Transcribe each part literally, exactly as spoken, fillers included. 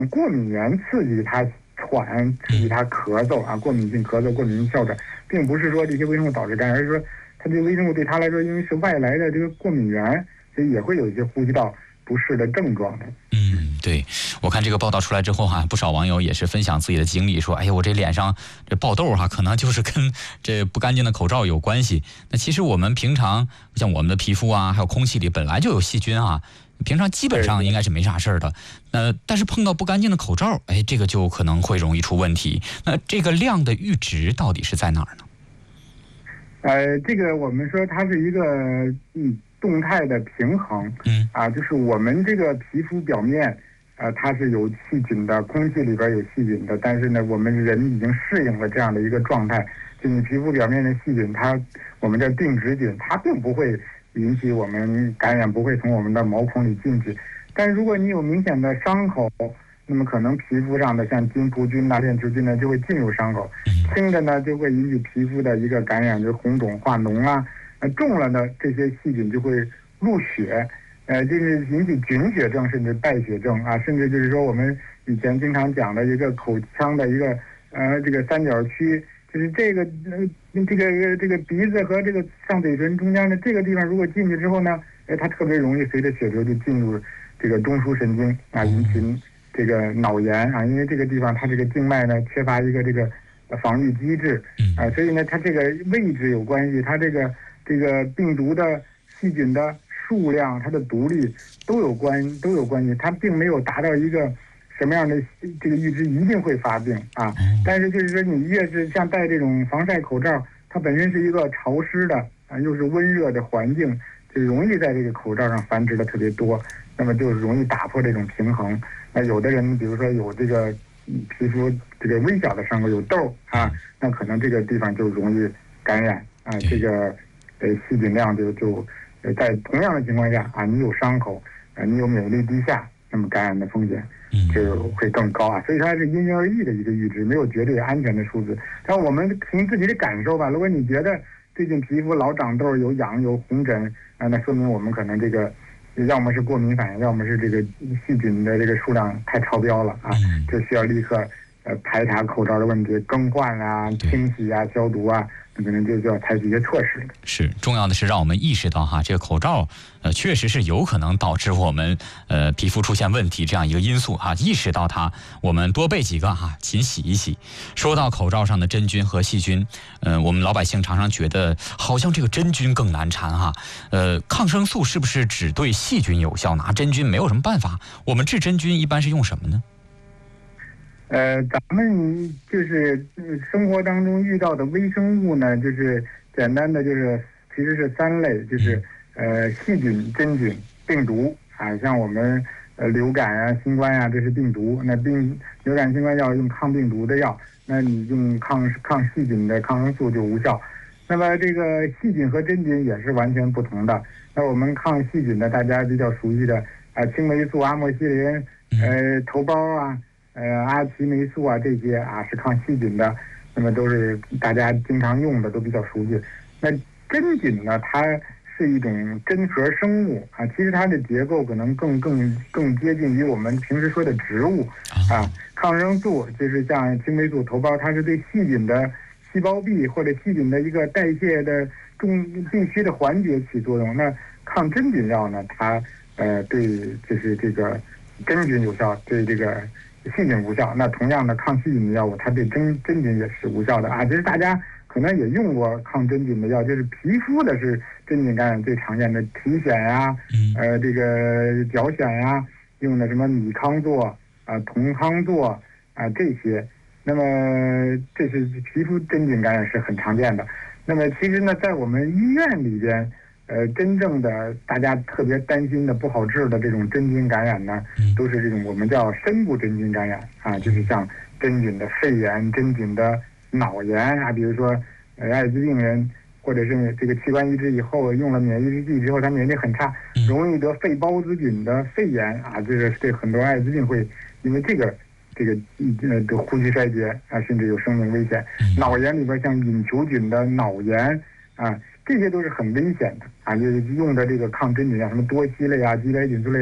过敏源刺激它喘，刺激它咳嗽啊，过敏性咳嗽、过敏性哮喘，并不是说这些微生物导致感染，而是说它这个微生物对它来说，因为是外来的这个过敏源，所以也会有一些呼吸道不适的症状的。 嗯，对，我看这个报道出来之后哈、啊，不少网友也是分享自己的经历，说，哎呀，我这脸上这爆痘哈、啊，可能就是跟这不干净的口罩有关系。那其实我们平常像我们的皮肤啊，还有空气里本来就有细菌啊，平常基本上应该是没啥事儿的。呃，但是碰到不干净的口罩，哎，这个就可能会容易出问题。那这个量的阈值到底是在哪儿呢？ 呃，这个我们说它是一个嗯动态的平衡， 嗯啊，就是我们这个皮肤表面，呃，它是有细菌的，空气里边有细菌的，但是呢，我们人已经适应了这样的一个状态，就你皮肤表面的细菌，它我们叫定植菌，它并不会引起我们感染，不会从我们的毛孔里进去。但是如果你有明显的伤口，那么可能皮肤上的像金葡菌呐、链球菌呢就会进入伤口，轻的呢就会引起皮肤的一个感染，就是红肿化脓啊，呃重了呢这些细菌就会入血，呃就是引起菌血症甚至败血症啊，甚至就是说我们以前经常讲的一个口腔的一个呃这个三角区，就是这个呃这个这个鼻子和这个上嘴唇中间的这个地方，如果进去之后呢，哎它特别容易随着血流就进入这个中枢神经啊，引起这个脑炎啊，因为这个地方它这个静脉呢缺乏一个这个防御机制啊，所以呢它这个位置有关系，它这个这个病毒的细菌的数量、它的毒力都有关都有关系，它并没有达到一个什么样的这个阈值一定会发病啊。但是就是说你越是像戴这种防晒口罩，它本身是一个潮湿的啊，又是温热的环境，就容易在这个口罩上繁殖的特别多，那么就是容易打破这种平衡。那有的人比如说有这个皮肤这个微小的伤口有痘啊，那可能这个地方就容易感染啊，这个呃细菌量就就呃在同样的情况下啊，你有伤口啊，你有免疫力低下，那么感染的风险就会更高啊。所以它是因人而异的一个阈值，没有绝对安全的数字。但我们凭自己的感受吧，如果你觉得最近皮肤老长痘、有痒、有红疹啊，那说明我们可能这个要么是过敏反应，要么是这个细菌的这个数量太超标了啊，就需要立刻呃排查口罩的问题，更换啊、清洗啊、消毒啊，可能就就要采取一些措施。 是重要的是让我们意识到哈，这个口罩呃确实是有可能导致我们呃皮肤出现问题这样一个因素哈，意识到它，我们多备几个哈，勤洗一洗。说到口罩上的真菌和细菌，呃，我们老百姓常常觉得好像这个真菌更难缠哈，呃，抗生素是不是只对细菌有效，拿真菌没有什么办法？我们治真菌一般是用什么呢？ 呃，咱们就是生活当中遇到的微生物呢，就是简单的就是其实是三类，就是呃细菌、真菌、病毒啊。像我们呃流感啊、新冠啊，这是病毒。那病流感、新冠药用抗病毒的药，那你用抗抗细菌的抗生素就无效。那么这个细菌和真菌也是完全不同的。那我们抗细菌的，大家比较熟悉的啊，青霉素、阿莫西林、呃头孢啊。呃，阿奇霉素啊，这些啊是抗细菌的，那么都是大家经常用的，都比较熟悉。那真菌呢，它是一种真核生物啊，其实它的结构可能更更更接近于我们平时说的植物啊。抗生素就是像青霉素、头孢，它是对细菌的细胞壁或者细菌的一个代谢的重必须的环节起作用。那抗真菌药呢，它呃对就是这个真菌有效，对这个细菌无效。那同样的抗细菌的药物，它对真真菌也是无效的啊。其实大家可能也用过抗真菌的药，就是皮肤的是真菌感染最常见的体癣呀，呃，这个脚癣呀，用的什么米康唑啊、酮康唑啊这些。那么这是皮肤真菌感染是很常见的。那么其实呢，在我们医院里边，呃，真正的大家特别担心的不好治的这种真菌感染呢，都是这种我们叫深部真菌感染啊，就是像真菌的肺炎、真菌的脑炎啊，比如说呃艾滋病人或者是这个器官移植以后用了免疫制剂之后，他免疫力很差，容易得肺孢子菌的肺炎啊，这个对很多艾滋病会因为这个这个呃得呼吸衰竭啊，甚至有生命危险。脑炎里边像隐球菌的脑炎啊。这些都是很危险的啊，就是用的这个抗真菌啊，什么多烯类啊、基来菌素类啊，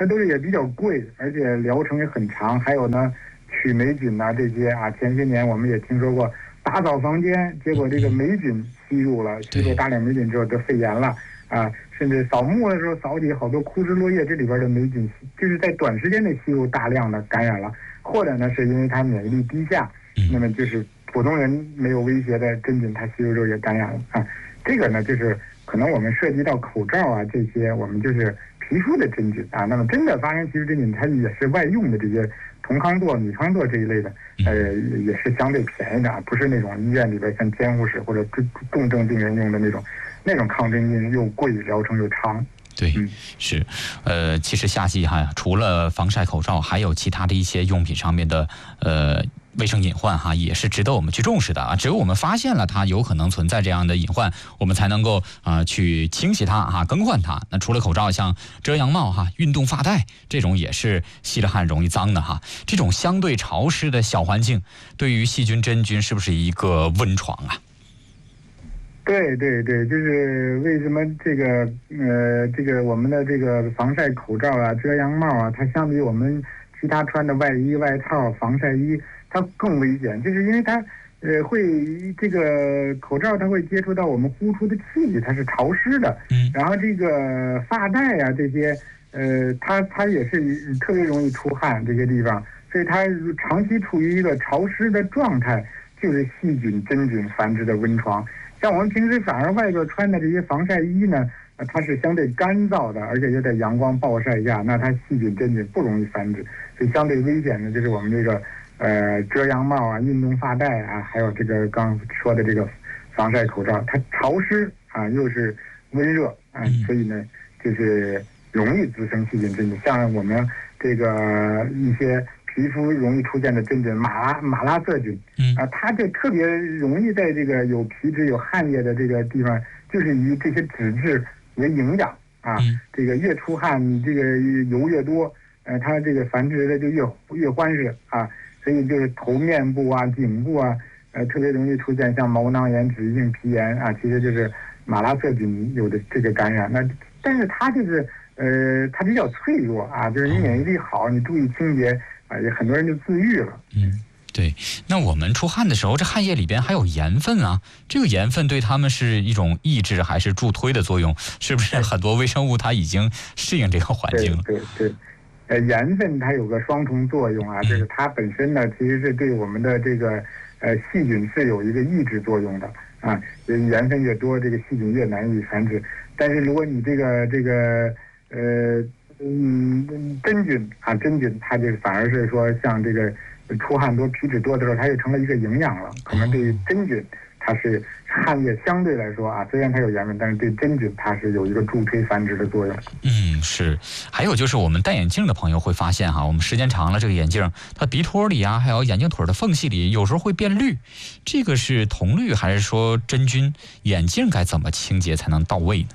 它都是也比较贵，而且疗程也很长。还有呢，取霉菌呐、啊、这些啊，前些年我们也听说过打扫房间，结果这个霉菌吸入了，吸入大量霉菌之后得肺炎了啊，甚至扫墓的时候扫起好多枯枝落叶，这里边的霉菌就是在短时间内吸入大量的感染了，或者呢是因为它免疫力低下，那么就是普通人没有威胁的真菌，它吸入之后也感染了啊。这个呢就是可能我们涉及到口罩啊这些，我们就是皮肤的真菌啊。那么真的发生皮肤真菌，它也是外用的这些酮康唑、米康唑这一类的，呃，也是相对便宜的，不是那种医院里边像监护室或者重症病人用的那种，那种抗真菌又贵，疗程又长。 对，是，呃，其实夏季哈，除了防晒口罩，还有其他的一些用品上面的呃卫生隐患哈，也是值得我们去重视的啊。只有我们发现了它有可能存在这样的隐患，我们才能够啊、呃、去清洗它啊，更换它。那除了口罩，像遮阳帽哈、运动发带这种也是吸了汗容易脏的哈。这种相对潮湿的小环境，对于细菌真菌是不是一个温床啊？ 对对对，就是为什么这个呃这个我们的这个防晒口罩啊、遮阳帽啊，它相比我们其他穿的外衣、外套、防晒衣，它更危险，就是因为它呃会这个口罩它会接触到我们呼出的气体，它是潮湿的，然后这个发带啊这些呃它它也是特别容易出汗这些地方，所以它长期处于一个潮湿的状态，就是细菌真菌繁殖的温床。像我们平时反而外边穿的这些防晒衣呢，它是相对干燥的，而且又在阳光暴晒下，那它细菌真菌不容易繁殖，所以相对危险的就是我们这个呃遮阳帽啊、运动发带啊，还有这个刚说的这个防晒口罩，它潮湿啊又是温热啊，所以呢就是容易滋生细菌真菌。像我们这个一些皮肤容易出现的真菌马拉马拉色菌，啊，它就特别容易在这个有皮脂有汗液的这个地方，就是以这些脂质为营养啊，这个越出汗，这个油越多，呃，它这个繁殖的就越越欢实啊，所以就是头面部啊、颈部啊，呃，特别容易出现像毛囊炎、脂溢性皮炎啊，其实就是马拉色菌有的这个感染。那但是它就是呃，它比较脆弱啊，就是你免疫力好，你注意清洁。啊，也很多人就自愈了。 嗯，对。那我们出汗的时候，这汗液里边还有盐分啊，这个盐分对他们是一种抑制还是助推的作用？是不是很多微生物它已经适应这个环境了？ 对对对，呃，盐分它有个双重作用啊，就是它本身呢，其实是对我们的这个呃细菌是有一个抑制作用的啊。盐分越多，这个细菌越难以繁殖。但是如果你这个这个呃。嗯，真菌啊，真菌它就反而是说，像这个出汗多、皮脂多的时候，它就成了一个营养了。可能对于真菌，它是汗液相对来说啊，虽然它有盐分，但是对真菌它是有一个助推繁殖的作用。 嗯，是。还有就是我们戴眼镜的朋友会发现哈，我们时间长了，这个眼镜它鼻托里啊，还有眼镜腿的缝隙里，有时候会变绿。这个是铜绿还是说真菌？眼镜该怎么清洁才能到位呢？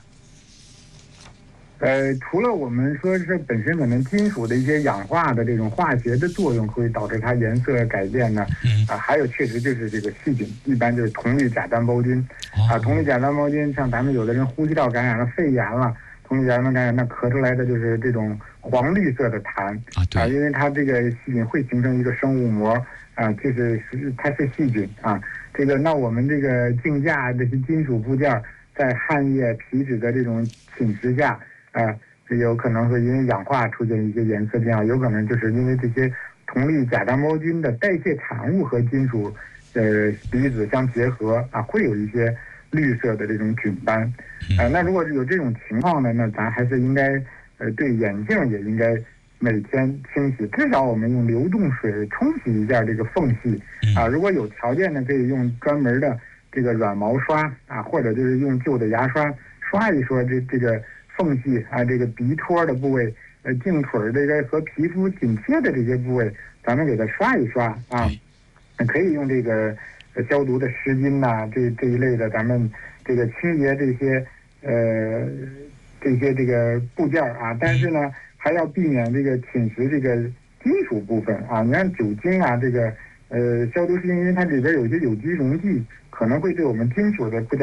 呃，除了我们说是本身可能金属的一些氧化的这种化学的作用会导致它颜色改变呢，啊，还有确实就是这个细菌，一般就是铜绿假单胞菌，啊，铜绿假单胞菌，像咱们有的人呼吸道感染了、肺炎了，铜绿假单胞菌感染，那咳出来的就是这种黄绿色的痰啊，因为它这个细菌会形成一个生物膜啊，就是它是细菌啊，这个那我们这个镜架这些金属部件在汗液、皮脂的这种侵蚀下。啊，这有可能会因为氧化出现一些颜色变化，有可能就是因为这些铜绿假单胞菌的代谢产物和金属呃离子相结合啊，会有一些绿色的这种菌斑。啊，那如果有这种情况呢，那咱还是应该呃对眼镜也应该每天清洗，至少我们用流动水冲洗一下这个缝隙啊。如果有条件呢，可以用专门的这个软毛刷啊，或者就是用旧的牙刷刷一刷这这个。缝隙啊，这个鼻托的部位，呃，镜腿这个和皮肤紧贴的这些部位，咱们给它刷一刷啊，可以用这个消毒的湿巾呐、啊，这这一类的，咱们这个清洁这些呃这些这个部件啊，但是呢，还要避免这个侵蚀这个金属部分啊。你看酒精啊，这个呃消毒湿巾，因为它里边有一些有机溶剂，可能会对我们金属的部件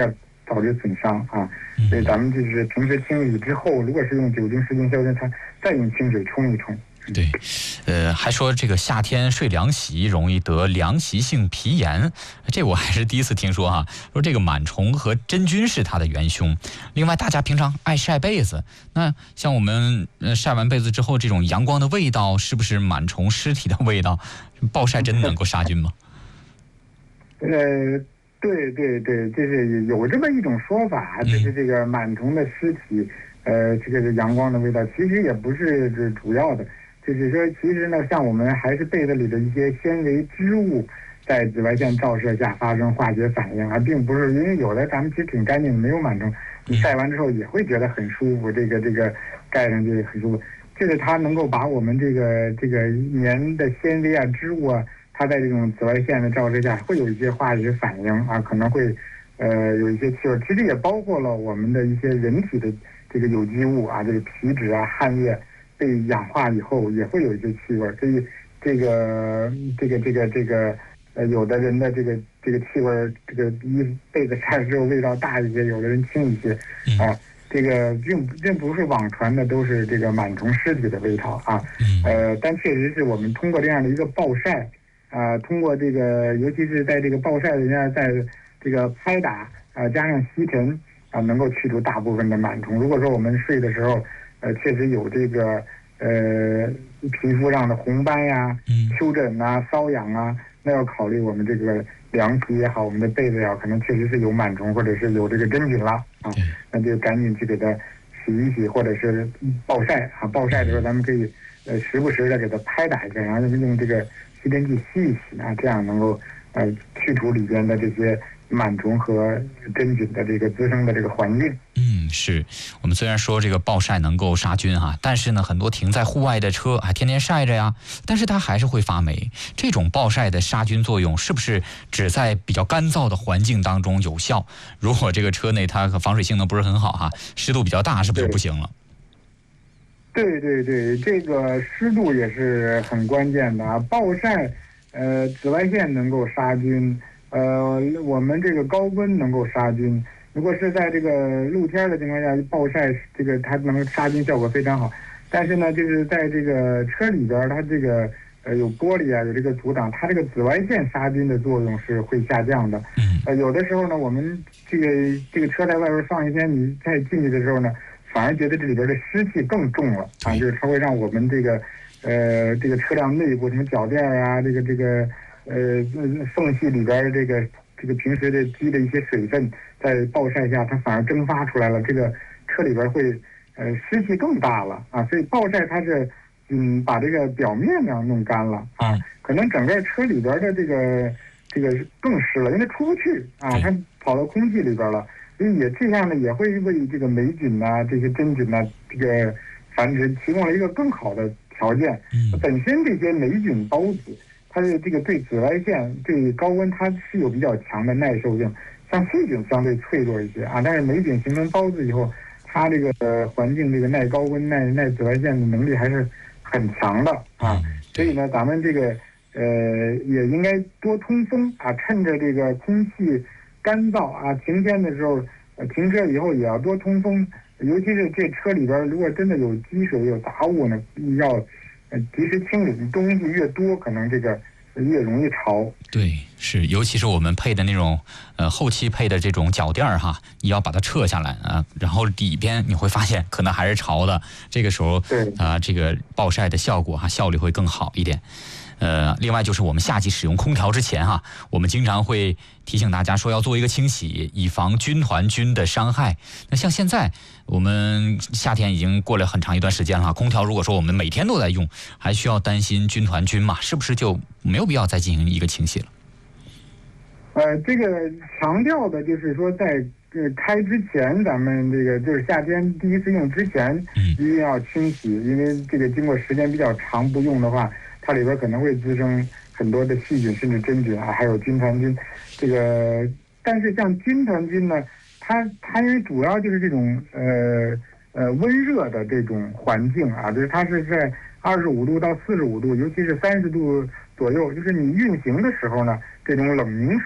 导致损伤啊。所以咱们就是平时清理之后，如果是用酒精湿菌消毒它再用清水冲一冲。 对，呃，还说这个夏天睡凉席容易得凉席性皮炎，这我还是第一次听说哈。说这个螨虫和真菌是它的元凶。另外，大家平常爱晒被子，那像我们呃晒完被子之后，这种阳光的味道是不是螨虫尸体的味道？暴晒真能够杀菌吗？ 呃，对对对，就是有这么一种说法，就是这个螨虫的尸体，呃，这个阳光的味道，其实也不是主要的。就是说，其实呢，像我们还是被子里的一些纤维织物，在紫外线照射下发生化学反应，而并不是因为有的咱们其实挺干净，没有螨虫，你晒完之后也会觉得很舒服，这个这个盖上去很舒服。就是它能够把我们这个这个棉的纤维啊、织物啊，它在这种紫外线的照射下会有一些化学反应啊，可能会呃有一些气味。其实也包括了我们的一些人体的这个有机物啊，这个皮脂啊、汗液。被氧化以后也会有一些气味，所以这个这个这个这个呃，有的人的这个这个气味，这个衣被子晒之后味道大一些，有的人轻一些啊。这个并并不是网传的都是这个螨虫尸体的味道啊。呃，但确实是我们通过这样的一个暴晒啊，通过这个尤其是在这个暴晒的下，在这个拍打啊，加上吸尘啊，能够去除大部分的螨虫。如果说我们睡的时候，呃，确实有这个呃皮肤上的红斑呀、丘疹啊、瘙痒啊，那要考虑我们这个凉席也好，我们的被子也好，可能确实是有螨虫或者是有这个真菌了啊，那就赶紧去给它洗一洗，或者是暴晒啊。暴晒的时候，咱们可以呃时不时的给它拍打一下，然后用这个吸尘器吸一吸啊，这样能够呃去除里边的这些螨虫和真菌的这个滋生的这个环境。 嗯，是我们虽然说这个暴晒能够杀菌哈，但是呢，很多停在户外的车还天天晒着呀，但是它还是会发霉。这种暴晒的杀菌作用是不是只在比较干燥的环境当中有效？如果这个车内它防水性能不是很好哈，湿度比较大，是不是就不行了？ 对对对，这个湿度也是很关键的啊。暴晒，呃，紫外线能够杀菌。呃，我们这个高温能够杀菌。如果是在这个露天的情况下，暴晒这个它能杀菌效果非常好。但是呢，就是在这个车里边，它这个呃有玻璃啊，有这个阻挡，它这个紫外线杀菌的作用是会下降的。呃，有的时候呢，我们这个这个车在外边放一天，你再进去的时候呢，反而觉得这里边的湿气更重了啊，就是它会让我们这个呃这个车辆内部什么脚垫啊，这个这个。呃，缝隙里边的这个这个平时的积的一些水分，在暴晒下它反而蒸发出来了，这个车里边会呃湿气更大了啊，所以暴晒它是嗯把这个表面呢弄干了啊，可能整个车里边的这个这个更湿了，因为它出不去啊，它跑到空气里边了，所以也这样呢也会为这个霉菌呐、这些真菌呐、这个繁殖提供了一个更好的条件。本身这些霉菌孢子。它的这个对紫外线、对高温，它是有比较强的耐受性，像细菌相对脆弱一些啊。但是霉菌形成孢子以后，它这个、呃、环境这个耐高温、耐耐紫外线的能力还是很强的啊。所以呢，咱们这个呃也应该多通风啊，趁着这个空气干燥啊、晴天的时候，呃，停车以后也要多通风。尤其是这车里边如果真的有积水、有杂物呢，要。呃，及时清理，东西越多，可能这个越容易潮。 对，是，尤其是我们配的那种，呃，后期配的这种脚垫儿哈，你要把它撤下来啊，然后里边你会发现可能还是潮的，这个时候， 对啊、呃，这个暴晒的效果哈，效率会更好一点。呃，另外就是我们夏季使用空调之前哈，我们经常会提醒大家说要做一个清洗，以防军团菌的伤害。那像现在我们夏天已经过了很长一段时间了，空调如果说我们每天都在用，还需要担心军团菌嘛？是不是就没有必要再进行一个清洗了？ 呃，这个强调的就是说在呃开之前，咱们这个就是夏天第一次用之前，一定要清洗，因为这个经过时间比较长不用的话。它里边可能会滋生很多的细菌，甚至真菌啊，还有军团菌。这个，但是像军团菌呢，它它因为主要就是这种呃呃温热的这种环境啊，就是它是在二十五度到四十五度，尤其是三十度左右，就是你运行的时候呢，这种冷凝水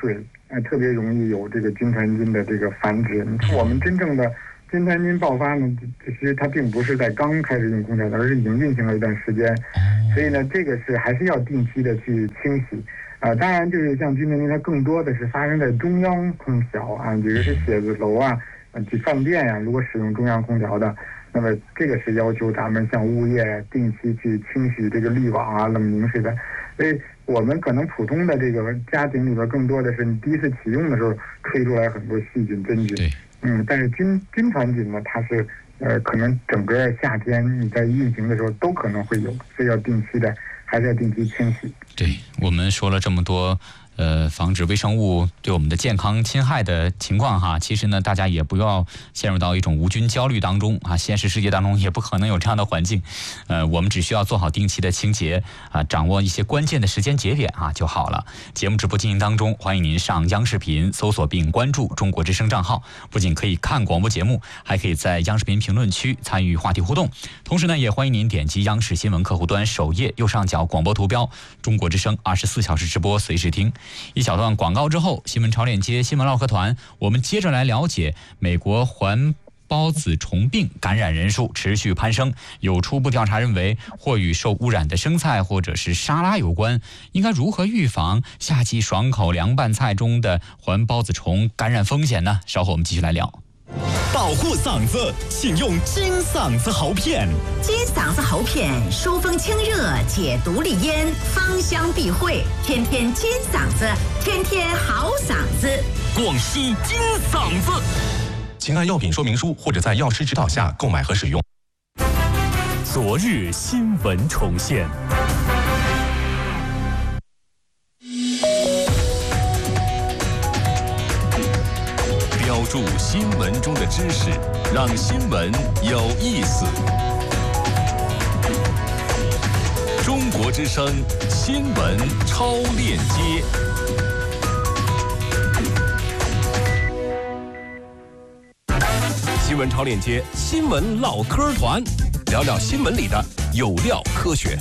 呃，特别容易有这个菌团菌的这个繁殖。你看我们真正的菌团菌爆发呢，其实它并不是在刚开始用空调，而是已经运行了一段时间。所以呢，这个是还是要定期的去清洗。啊、呃，当然就是像菌团菌，它更多的是发生在中央空调啊，比如是写字楼啊、啊去饭店呀、啊，如果使用中央空调的，那么这个是要求咱们像物业定期去清洗这个滤网啊、冷凝式的。所以我们可能普通的这个家庭里边，更多的是你第一次启用的时候吹出来很多细菌真菌。嗯，但是菌菌团菌呢，它是呃可能整个夏天你在运行的时候都可能会有，所以要定期的，还是要定期清洗。 对，我们说了这么多。呃，防止微生物对我们的健康侵害的情况哈，其实呢，大家也不要陷入到一种无菌焦虑当中啊。现实世界当中也不可能有这样的环境，呃，我们只需要做好定期的清洁啊，掌握一些关键的时间节点啊就好了。节目直播进行当中，欢迎您上央视频搜索并关注中国之声账号，不仅可以看广播节目，还可以在央视频评论区参与话题互动。同时呢，也欢迎您点击央视新闻客户端首页右上角广播图标，中国之声二十四小时直播，随时听。一小段广告之后，新闻潮链接新闻唠嗑团，我们接着来了解美国环孢子虫病感染人数持续攀升，有初步调查认为或与受污染的生菜或者是沙拉有关。应该如何预防夏季爽口凉拌菜中的环孢子虫感染风险呢？稍后我们继续来聊。 保护嗓子，请用金嗓子喉片。 金嗓子喉片疏风清热，解毒利咽，芳香避秽，天天金嗓子，天天好嗓子。 广西金嗓子，请按药品说明书或者在药师指导下购买和使用。昨日新闻重现。标注新闻中的知识，让新闻有意思。中国之声新闻超链接。新闻超链接，新闻唠嗑团，聊聊新闻里的有料科学。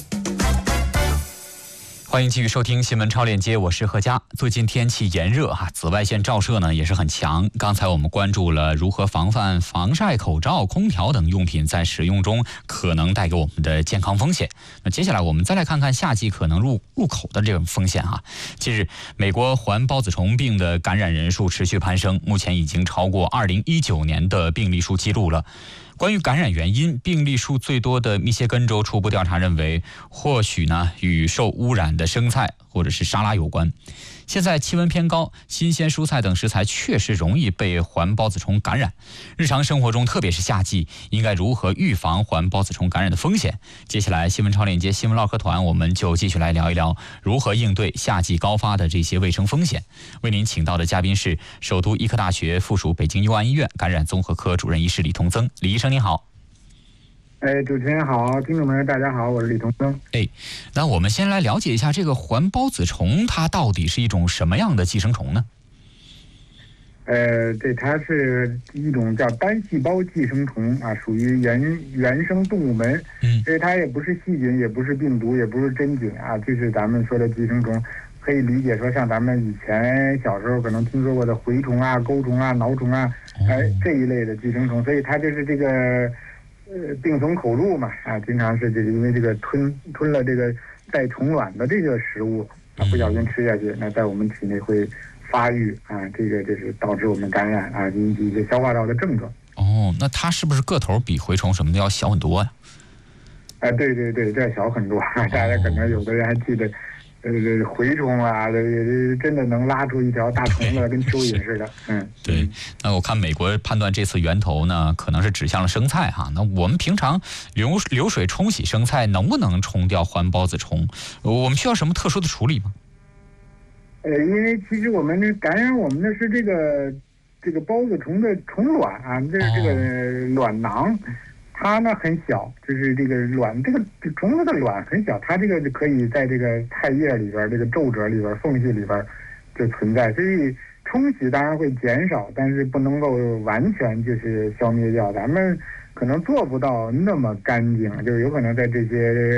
欢迎继续收听新闻超链接，我是何佳。最近天气炎热哈，紫外线照射呢也是很强。刚才我们关注了如何防范防晒口罩、空调等用品在使用中可能带给我们的健康风险。那接下来我们再来看看夏季可能入入口的这种风险哈。近日，美国环孢子虫病的感染人数持续攀升，目前已经超过二零一九年的病例数记录了。关于感染原因，病例数最多的密歇根州初步调查认为，或许呢与受污染的生菜或者是沙拉有关。现在气温偏高，新鲜蔬菜等食材确实容易被环孢子虫感染。日常生活中，特别是夏季，应该如何预防环孢子虫感染的风险？接下来新闻超链接新闻唠嗑团，我们就继续来聊一聊如何应对夏季高发的这些卫生风险。为您请到的嘉宾是首都医科大学附属北京佑安医院感染综合科主任医师李同增。李医生您好。 哎，主持人好，听众朋友大家好，我是李同增。 哎，那我们先来了解一下这个环孢子虫，它到底是一种什么样的寄生虫呢？ 呃，对，它是一种叫单细胞寄生虫啊，属于原原生动物门。嗯，所以它也不是细菌，也不是病毒，也不是真菌啊，就是咱们说的寄生虫。可以理解说，像咱们以前小时候可能听说过的蛔虫啊、钩虫啊、挠虫啊，哎、呃、这一类的寄生虫，所以它就是这个。呃，病从口入嘛，啊，经常是这个因为这个吞吞了这个带虫卵的这个食物，啊，不小心吃下去，那在我们体内会发育啊，这个就是导致我们感染啊，引起一些消化道的症状。 哦，那它是不是个头比蛔虫什么的要小很多呀？ 啊，对对对，这小很多，大家可能有的人还记得。呃，蛔虫啊，这真的能拉出一条大虫子，跟蚯蚓似的。嗯， 对。那我看美国判断这次源头呢，可能是指向了生菜哈。那我们平常流流水冲洗生菜，能不能冲掉环孢子虫？我们需要什么特殊的处理吗？ 呃，因为其实我们这感染我们的是这个这个孢子虫的虫卵啊，这是这个卵囊。它呢很小，就是这个卵，这个虫子的卵很小，它这个可以在这个菜叶里边、这个皱褶里边、缝隙里边就存在，所以冲洗当然会减少，但是不能够完全就是消灭掉。咱们可能做不到那么干净，就是有可能在这些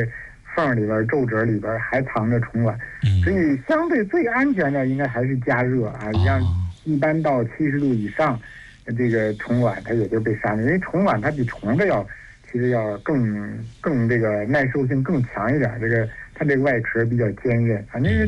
缝里边、皱褶里边还藏着虫卵，所以相对最安全的应该还是加热啊，像一般到七十度以上，这个虫卵它也就被杀灭，因为虫卵它比虫子要其实要更更这个耐受性更强一点，这个它这个外壳比较坚韧啊，那个